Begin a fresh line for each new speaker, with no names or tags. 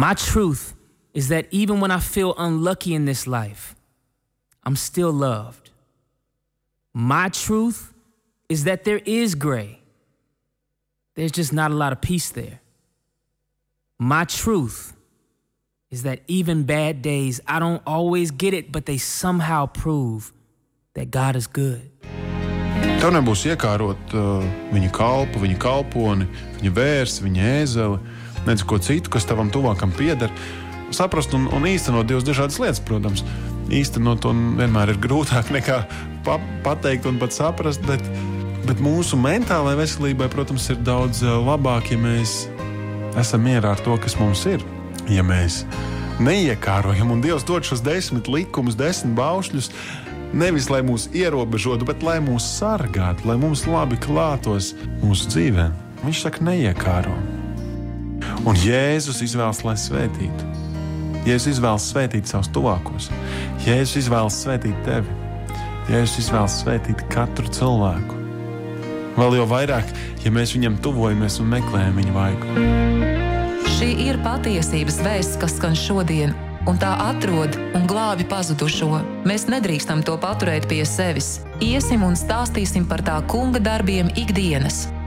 My truth is that even when I feel unlucky in this life, I'm still loved. My truth is that there is gray. There's just not a lot of peace there. My truth is that even bad days, I don't always get it, but they somehow prove that God is good.
Tev nebūs iekārot viņa kalpu, viņa kalponi, viņa vērsi, viņa ēzeli, nedz ko citu, kas tavam tuvākam pieder. Saprast un īstenot divas dažādas lietas, protams. Īstenot un vienmēr ir grūtāk nekā pateikt un pat saprast, bet mūsu mentālai veselībai, protams, ir daudz labāk, ja mēs esam mierā ar to, kas mums ir. Ja mēs neiekārojam un Dievs dod šos 10 likumus, 10 baušļus, nevis lai mūs ierobežotu, bet lai mūs sargātu, lai mums labi klātos mūsu dzīvē. Viņš saka, neiekāro. Un Jēzus izvēlas, lai svētītu. Jēzus izvēlas svētīt savus tuvākos. Jēzus izvēlas svētīt tevi. Jēzus izvēlas svētīt katru cilvēku. Vēl jau vairāk, ja mēs viņam tuvojamies un meklējam viņa vaigu.
Šī ir patiesības vēsts, kas skan šodien, un tā atrod un glābi pazudušo. Mēs nedrīkstam to paturēt pie sevis. Iesim un stāstīsim par tā kunga darbiem ikdienas.